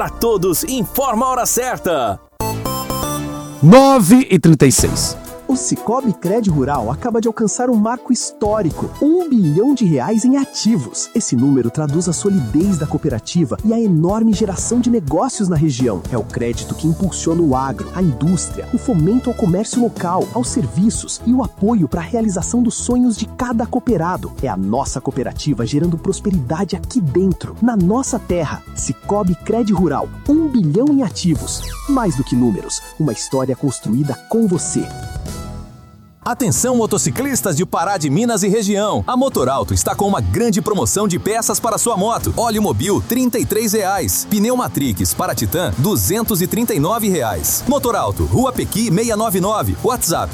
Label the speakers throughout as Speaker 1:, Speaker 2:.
Speaker 1: Para todos, informa a hora certa.
Speaker 2: 9h36.
Speaker 3: O Sicoob Cred Rural acaba de alcançar um marco histórico, R$1 bilhão em ativos. Esse número traduz a solidez da cooperativa e a enorme geração de negócios na região. É o crédito que impulsiona o agro, a indústria, o fomento ao comércio local, aos serviços e o apoio para a realização dos sonhos de cada cooperado. É a nossa cooperativa gerando prosperidade aqui dentro, na nossa terra. Sicoob Cred Rural, R$1 bilhão em ativos. Mais do que números, uma história construída com você.
Speaker 1: Atenção, motociclistas de Pará de Minas e região. A Motorauto está com uma grande promoção de peças para sua moto. Óleo Mobil, R$ 33. Pneu Matrix para Titan, R$ 239. Motorauto, Rua Pequi 699. WhatsApp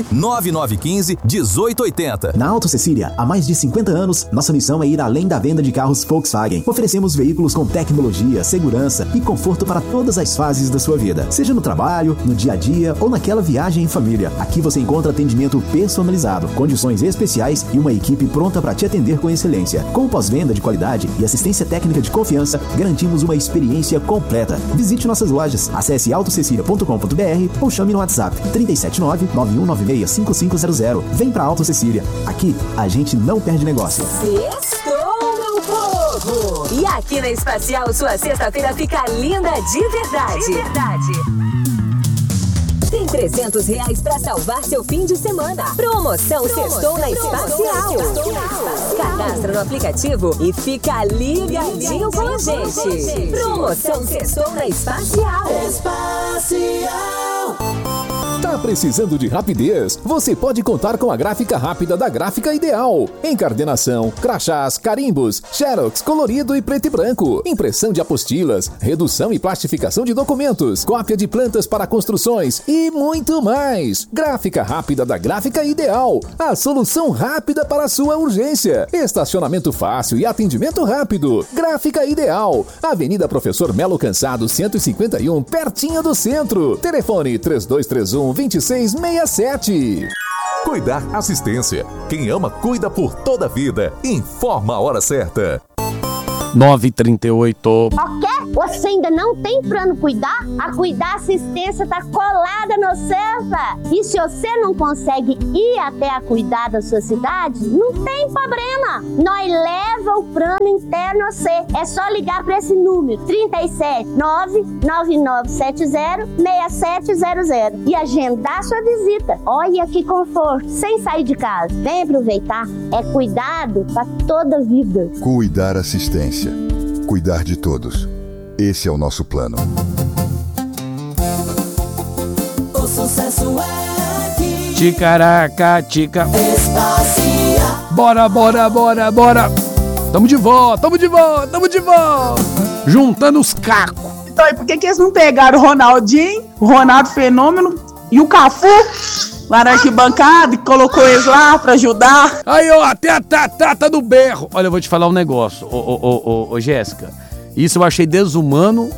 Speaker 1: 99915-1880.
Speaker 4: Na Auto Cecília, há mais de 50 anos, nossa missão é ir além da venda de carros Volkswagen. Oferecemos veículos com tecnologia, segurança e conforto para todas as fases da sua vida. Seja no trabalho, no dia a dia ou naquela viagem em família. Aqui você encontra atendimento personalizado, condições especiais e uma equipe pronta para te atender com excelência. Com pós-venda de qualidade e assistência técnica de confiança, garantimos uma experiência completa. Visite nossas lojas, acesse autocecilia.com.br ou chame no WhatsApp 379-9196-5500. Vem pra Auto Cecília. Aqui, a gente não perde negócio.
Speaker 5: Sextou, meu povo! E aqui na Espacial, sua sexta-feira fica linda de verdade. De verdade. Tem R$300 pra salvar seu fim de semana. Promoção Sextou na Espacial. Cadastra no aplicativo e fica ligadinho com a gente. Promoção Sextou na Espacial.
Speaker 6: Tá precisando de rapidez? Você pode contar com a gráfica rápida da Gráfica Ideal. Encardenação, crachás, carimbos, xerox, colorido e preto e branco. Impressão de apostilas, redução e plastificação de documentos, cópia de plantas para construções e muito mais. Gráfica rápida da Gráfica Ideal. A solução rápida para a sua urgência. Estacionamento fácil e atendimento rápido. Gráfica Ideal. Avenida Professor Melo Cansado, 151, pertinho do centro. Telefone 3231-2667.
Speaker 7: Cuidar Assistência. Quem ama, cuida por toda a vida. Informa a hora certa.
Speaker 2: 9h38.
Speaker 8: Ok? Você ainda não tem plano Cuidar? A Cuidar Assistência tá colada no Cefa. E se você não consegue ir até a Cuidar da sua cidade, não tem problema. Nós leva o plano interno a você. É só ligar para esse número 379-9970-6700 e agendar sua visita. Olha que conforto, sem sair de casa. Vem aproveitar. É cuidado para toda a vida.
Speaker 9: Cuidar Assistência. Cuidar de todos. Esse é o nosso plano.
Speaker 10: O sucesso é aqui.
Speaker 2: Ticaraca, tica.
Speaker 10: Espacial.
Speaker 2: Bora, bora, bora, bora. Tamo de volta, tamo de volta, tamo de volta. Juntando os cacos.
Speaker 11: Então, e por que eles não pegaram o Ronaldinho, o Ronaldo Fenômeno e o Cafu lá na arquibancada e colocou eles lá pra ajudar?
Speaker 2: Aí, ó, até a Tata do berro. Olha, eu vou te falar um negócio, ô Jéssica. Isso eu achei desumano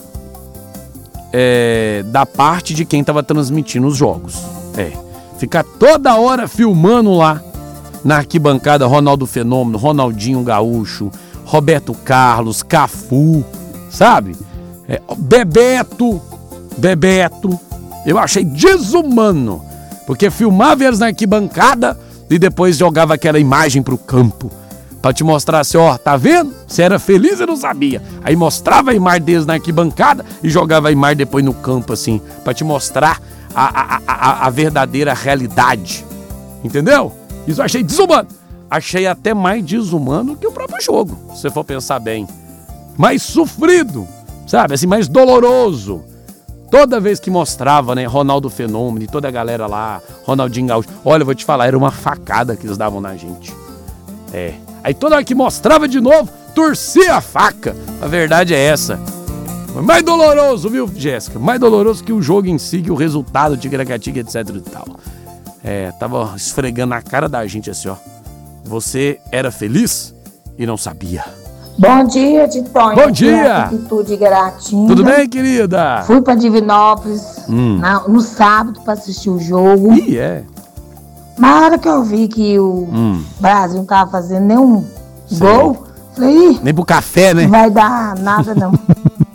Speaker 2: da parte de quem tava transmitindo os jogos. Ficar toda hora filmando lá na arquibancada Ronaldo Fenômeno, Ronaldinho Gaúcho, Roberto Carlos, Cafu, sabe? Bebeto. Eu achei desumano, porque filmava eles na arquibancada e depois jogava aquela imagem pro campo. Pra te mostrar assim, ó, tá vendo? Você era feliz e não sabia. Aí mostrava a imagem deles na arquibancada e jogava a imagem depois no campo, assim, pra te mostrar a verdadeira realidade. Entendeu? Isso eu achei desumano. Achei até mais desumano que o próprio jogo, se você for pensar bem. Mais sofrido, sabe? Assim, mais doloroso. Toda vez que mostrava, né, Ronaldo Fenômeno e toda a galera lá, Ronaldinho Gaúcho. Olha, eu vou te falar, era uma facada que eles davam na gente. Aí toda hora que mostrava de novo, torcia a faca. A verdade é essa. Foi mais doloroso, viu, Jéssica? Mais doloroso que o jogo em si, que o resultado, tica-tica, etc e tal. Tava esfregando na cara da gente assim, ó. Você era feliz e não sabia.
Speaker 12: Bom dia, Titonho.
Speaker 2: Bom dia.
Speaker 12: Atitude Gratinha.
Speaker 2: Tudo bem, querida?
Speaker 12: Fui pra Divinópolis no sábado pra assistir o jogo. Na hora que eu vi que o Brasil não tava fazendo nenhum gol, falei,
Speaker 2: nem pro café, né?
Speaker 12: Não vai dar nada, não.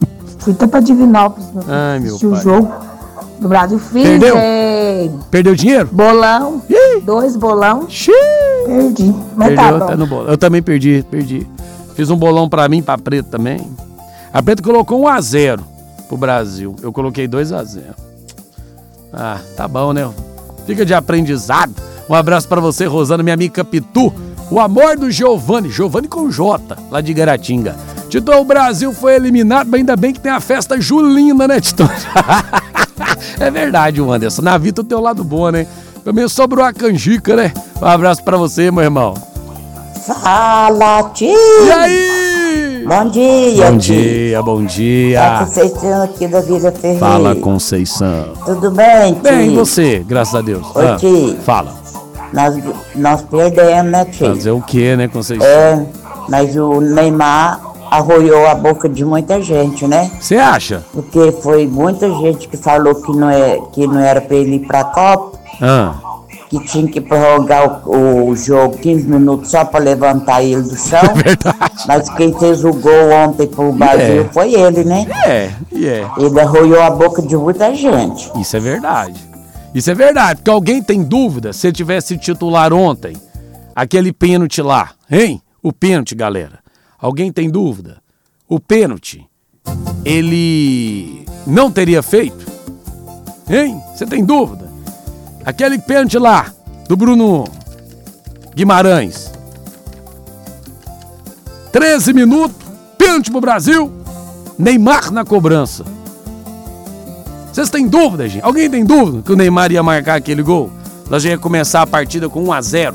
Speaker 12: Fui até pra Divinópolis,
Speaker 2: Ai, meu
Speaker 12: assistir o
Speaker 2: pai.
Speaker 12: jogo do Brasil. Fiz,
Speaker 2: Perdeu?
Speaker 12: é,
Speaker 2: Perdeu dinheiro?
Speaker 12: bolão, 2 bolão. Perdi, mas
Speaker 2: Perdeu,
Speaker 12: tá bom.
Speaker 2: no bolão. Eu também perdi. Fiz um bolão pra mim, pra Preto também. A Preto colocou 1-0 pro Brasil. Eu coloquei 2-0. Ah, tá bom, né? Fica de aprendizado. Um abraço pra você, Rosana, minha amiga Pitu. O amor do Giovanni com J, lá de Garatinga. Tito, o Brasil foi eliminado, mas ainda bem que tem a festa julina, né, Tito? É verdade, Anderson. Na vida tem o lado bom, né? Também sobrou a canjica, né? Um abraço pra você, meu irmão.
Speaker 13: Fala, tio!
Speaker 2: E aí?
Speaker 13: Bom dia,
Speaker 2: Bom
Speaker 13: tio.
Speaker 2: dia, bom
Speaker 13: É
Speaker 2: dia.
Speaker 13: Conceição aqui da Vila Ferreira.
Speaker 2: Fala, Conceição.
Speaker 13: Tudo bem, tio?
Speaker 2: Bem, e você, graças a Deus.
Speaker 13: Oi, tio.
Speaker 2: Fala.
Speaker 13: Nós perdemos, né, tio?
Speaker 2: Fazer o quê, né, Conceição?
Speaker 13: É, mas o Neymar arroiou a boca de muita gente, né?
Speaker 2: Você acha?
Speaker 13: Porque foi muita gente que falou que não era pra ele ir pra Copa, que tinha que prorrogar o jogo 15 minutos só pra levantar ele do chão.
Speaker 2: É verdade.
Speaker 13: Mas quem fez o gol ontem pro Brasil foi ele, né? Ele arroiou a boca de muita gente.
Speaker 2: Isso é verdade. Isso é verdade, porque alguém tem dúvida se ele tivesse titular ontem, aquele pênalti lá, hein? O pênalti, galera. Alguém tem dúvida? O pênalti, ele não teria feito? Hein? Você tem dúvida? Aquele pênalti lá, do Bruno Guimarães. 13 minutos, pênalti pro Brasil, Neymar na cobrança. Vocês têm dúvida, gente? Alguém tem dúvida que o Neymar ia marcar aquele gol? Nós já ia começar a partida com 1-0.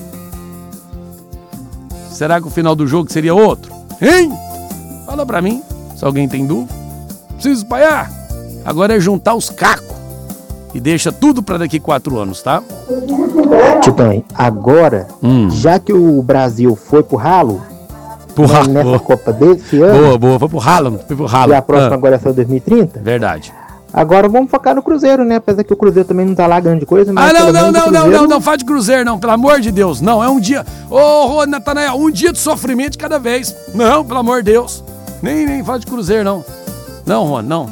Speaker 2: Será que o final do jogo seria outro? Hein? Fala pra mim, se alguém tem dúvida. Preciso espalhar. Agora é juntar os cacos. E deixa tudo pra daqui 4 anos, tá?
Speaker 14: Titão, agora, já que o Brasil foi pro ralo, nessa Copa desse ano...
Speaker 2: Boa, foi pro ralo.
Speaker 14: E a próxima agora é só 2030?
Speaker 2: Verdade.
Speaker 14: Agora vamos focar no Cruzeiro, né? Apesar que o Cruzeiro também não tá lá grande coisa. Mas
Speaker 2: não, faz de Cruzeiro não, pelo amor de Deus. Não, é um dia... Ô, Natanael, um dia de sofrimento de cada vez. Não, pelo amor de Deus. Nem faz de Cruzeiro, não. Não, Rony, não.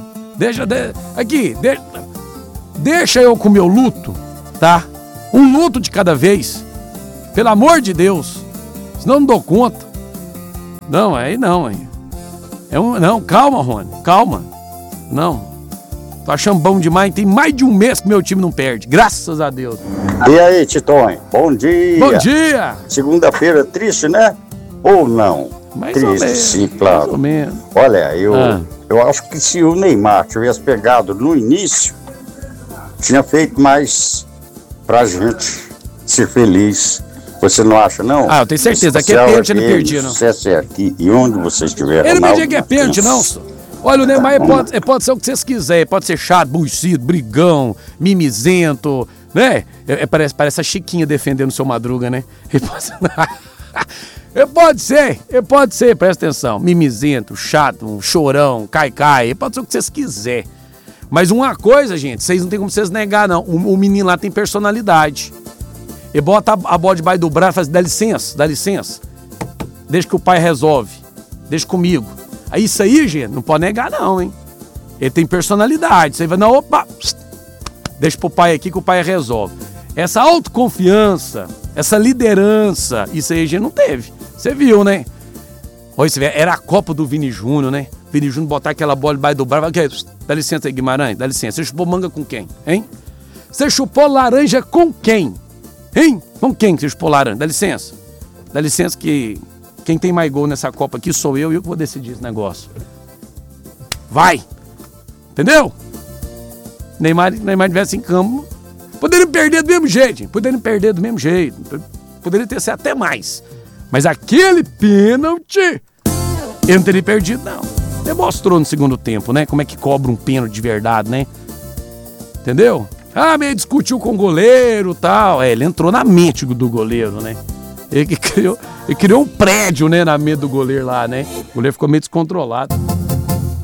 Speaker 2: Deixa eu com o meu luto, tá? Um luto de cada vez. Pelo amor de Deus. Senão não dou conta. Não, aí não, aí. Não, calma, Rony, calma. Não. Tô achando bom demais, tem mais de um mês que meu time não perde, graças a Deus.
Speaker 15: E aí, Titonho, bom dia.
Speaker 2: Bom dia.
Speaker 15: Segunda-feira triste, né? Ou não?
Speaker 2: Mais
Speaker 15: triste,
Speaker 2: ou menos,
Speaker 15: sim, claro.
Speaker 2: mais ou menos.
Speaker 15: Olha, eu acho que se o Neymar tivesse pegado no início, tinha feito mais pra gente ser feliz. Você não acha, não?
Speaker 2: Eu tenho certeza, que é pênalti, ele não perdia, não.
Speaker 15: Sucesso é aqui, e onde vocês estiveram.
Speaker 2: Ele não perdia que é pênalti, não, só. Olha, o Neymar pode ser o que vocês quiserem, pode ser chato, bucido, brigão, mimizento, né? Parece a Chiquinha defendendo o seu Madruga, né? Ele pode ser, presta atenção, mimizento, chato, um chorão, cai, pode ser o que vocês quiserem. Mas uma coisa, gente, vocês não tem como vocês negar, não, o menino lá tem personalidade. Ele bota a bola debaixo do braço e faz, dá licença, deixa que o pai resolve, deixa comigo. Aí isso aí, gente, não pode negar não, hein? Ele tem personalidade. Você vai, não, opa, deixa pro pai aqui que o pai resolve. Essa autoconfiança, essa liderança, isso aí a gente não teve. Você viu, né? Olha, você vê, era a Copa do Vini Júnior, né? Vini Júnior botar aquela bola debaixo do braço. Dá licença aí, Guimarães, dá licença. Você chupou manga com quem, hein? Você chupou laranja com quem? Hein? Com quem que você chupou laranja? Dá licença que... Quem tem mais gol nessa Copa aqui sou eu e eu que vou decidir esse negócio. Vai! Entendeu? Neymar tivesse em campo, poderia perder do mesmo jeito. Poderia ter sido até mais. Mas aquele pênalti, ele não teria perdido, não. Demonstrou no segundo tempo, né? Como é que cobra um pênalti de verdade, né? Entendeu? Meio discutiu com o goleiro e tal. Ele entrou na mente do goleiro, né? Ele criou um prédio, né, na mente do goleiro lá, né? O goleiro ficou meio descontrolado.